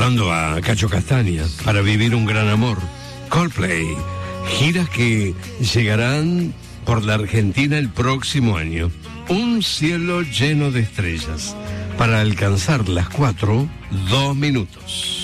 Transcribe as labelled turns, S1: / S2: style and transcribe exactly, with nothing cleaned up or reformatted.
S1: recordando a Cacho Castaña, Para vivir un gran amor. Coldplay, giras que llegarán por la Argentina el próximo año. Un cielo lleno de estrellas. Para alcanzar las cuatro, dos minutos.